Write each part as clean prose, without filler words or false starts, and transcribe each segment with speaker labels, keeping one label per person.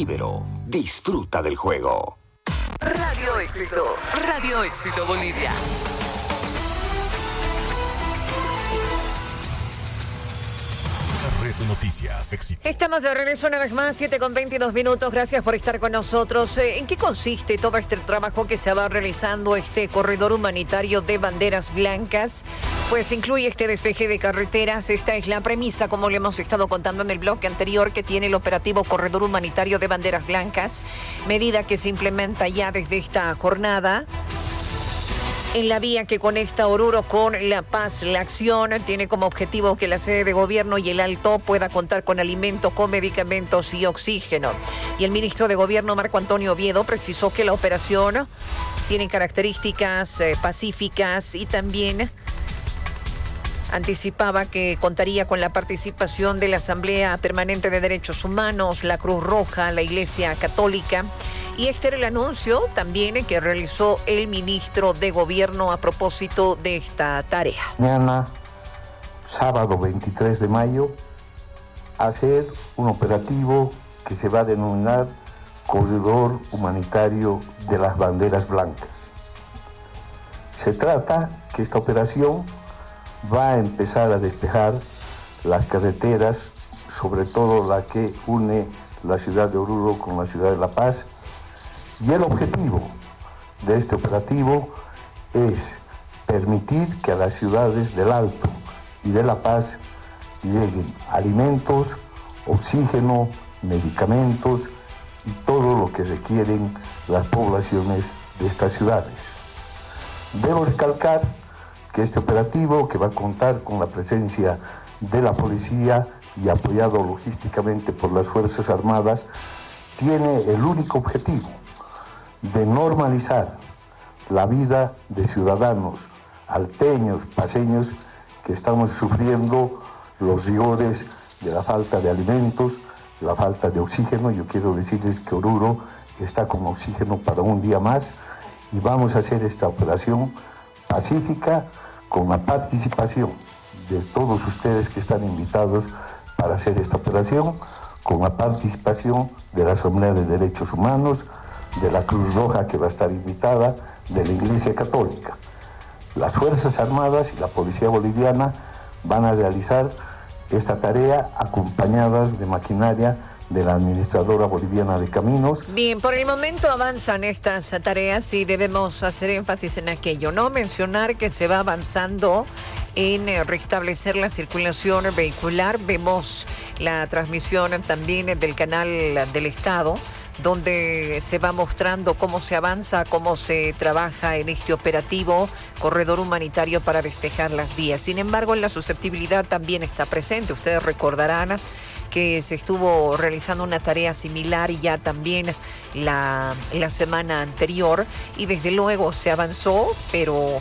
Speaker 1: Ibero, disfruta del juego.
Speaker 2: Radio Éxito. Radio Éxito Bolivia.
Speaker 3: Red de Noticias Éxito.
Speaker 4: Estamos de regreso una vez más, 7:22. Gracias por estar con nosotros. ¿En qué consiste todo este trabajo que se va realizando, este corredor humanitario de banderas blancas? Pues incluye este despeje de carreteras. Esta es la premisa, como le hemos estado contando en el bloque anterior, que tiene el operativo corredor humanitario de banderas blancas, medida que se implementa ya desde esta jornada en la vía que conecta Oruro con La Paz. La acción tiene como objetivo que la sede de gobierno y el Alto pueda contar con alimentos, con medicamentos y oxígeno. Y el ministro de Gobierno, Marco Antonio Oviedo, precisó que la operación tiene características pacíficas y también anticipaba que contaría con la participación de la Asamblea Permanente de Derechos Humanos, la Cruz Roja, la Iglesia Católica. Y este era el anuncio también que realizó el ministro de Gobierno a propósito de esta tarea.
Speaker 5: Mañana, sábado 23 de mayo, hacer un operativo que se va a denominar Corredor Humanitario de las Banderas Blancas. Se trata que esta operación va a empezar a despejar las carreteras, sobre todo la que une la ciudad de Oruro con la ciudad de La Paz. Y el objetivo de este operativo es permitir que a las ciudades del Alto y de La Paz lleguen alimentos, oxígeno, medicamentos y todo lo que requieren las poblaciones de estas ciudades. Debo recalcar que este operativo, que va a contar con la presencia de la policía y apoyado logísticamente por las Fuerzas Armadas, tiene el único objetivo de normalizar la vida de ciudadanos alteños, paceños, que estamos sufriendo los rigores de la falta de alimentos, la falta de oxígeno. Yo quiero decirles que Oruro está con oxígeno para un día más y vamos a hacer esta operación pacífica con la participación de todos ustedes que están invitados para hacer esta operación, con la participación de la Asamblea de Derechos Humanos, de la Cruz Roja, que va a estar invitada, de la Iglesia Católica. Las Fuerzas Armadas y la Policía Boliviana van a realizar esta tarea acompañadas de maquinaria de la Administradora Boliviana de Caminos.
Speaker 4: Bien, por el momento avanzan estas tareas y debemos hacer énfasis en aquello, ¿no? Mencionar que se va avanzando en restablecer la circulación vehicular. Vemos la transmisión también del canal del Estado, donde se va mostrando cómo se avanza, cómo se trabaja en este operativo corredor humanitario para despejar las vías. Sin embargo, la susceptibilidad también está presente. Ustedes recordarán que se estuvo realizando una tarea similar y ya también la semana anterior, y desde luego se avanzó, pero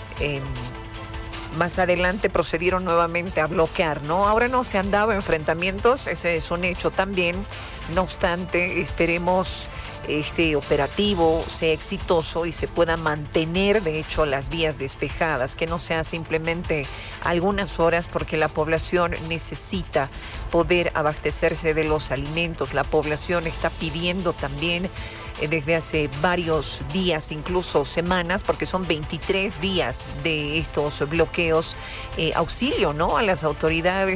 Speaker 4: más adelante procedieron nuevamente a bloquear, ¿no? Ahora no se han dado enfrentamientos, ese es un hecho también. No obstante, esperemos este operativo sea exitoso y se pueda mantener, de hecho, las vías despejadas, que no sea simplemente algunas horas, porque la población necesita poder abastecerse de los alimentos. La población está pidiendo también desde hace varios días, incluso semanas, porque son 23 días de estos bloqueos, auxilio, ¿no?, a las autoridades